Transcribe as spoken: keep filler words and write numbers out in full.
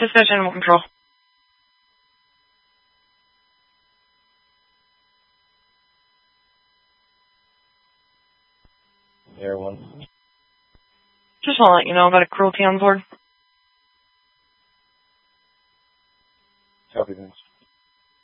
Dispatch Animal Control. Air one. Just want to let you know about a cruelty on board. Copy, thanks.